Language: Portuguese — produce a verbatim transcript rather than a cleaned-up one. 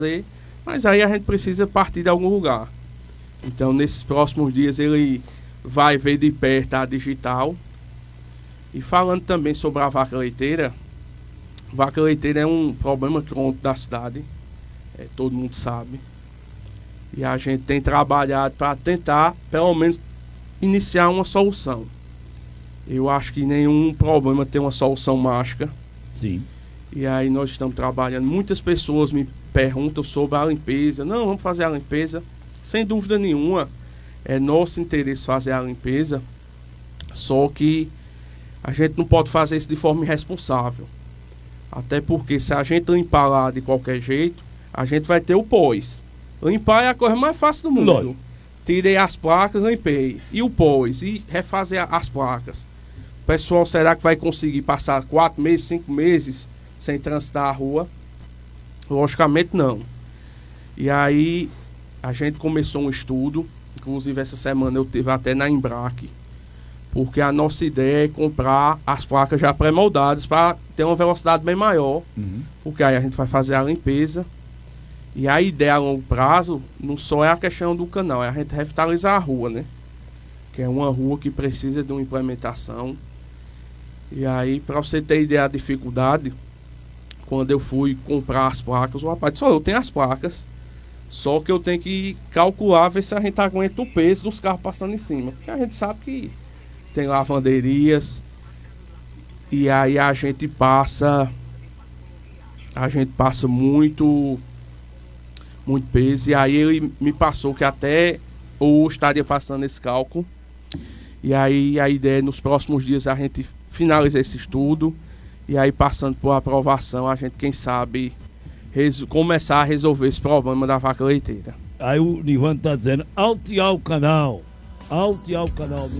mas aí a gente precisa partir de algum lugar. Então, nesses próximos dias, ele vai ver de perto a digital. E falando também sobre a vaca leiteira, vaca leiteira é um problema crônico da cidade, é, todo mundo sabe. E a gente tem trabalhado para tentar, pelo menos, iniciar uma solução. Eu acho que nenhum problema tem uma solução mágica. Sim. E aí nós estamos trabalhando. Muitas pessoas me perguntam sobre a limpeza. Não, vamos fazer a limpeza. Sem dúvida nenhuma, é nosso interesse fazer a limpeza. Só que a gente não pode fazer isso de forma irresponsável. Até porque se a gente limpar lá de qualquer jeito, a gente vai ter o pós. Limpar é a coisa mais fácil do mundo. Lógico. Tirei as placas, limpei. E o pós? E refazer as placas. O pessoal, será que vai conseguir passar quatro meses, cinco meses sem transitar a rua? Logicamente não. E aí a gente começou um estudo. Inclusive essa semana eu tive até na Embrac. Porque a nossa ideia é comprar as placas já pré-moldadas para ter uma velocidade bem maior. Uhum. Porque aí a gente vai fazer a limpeza. E a ideia a longo prazo não só é a questão do canal, é a gente revitalizar a rua, né? Que é uma rua que precisa de uma implementação. E aí, para você ter ideia da dificuldade, quando eu fui comprar as placas, o rapaz disse: olha, eu tenho as placas, só que eu tenho que calcular, ver se a gente aguenta o peso dos carros passando em cima. Porque a gente sabe que tem lavanderias, e aí a gente passa, a gente passa muito... muito peso, e aí ele me passou que até hoje estaria passando esse cálculo. E aí a ideia é nos próximos dias a gente finalizar esse estudo, e aí passando por aprovação a gente, quem sabe, começar a resolver esse problema da vaca leiteira. Aí o Nivan tá dizendo, altear o canal, altear o canal.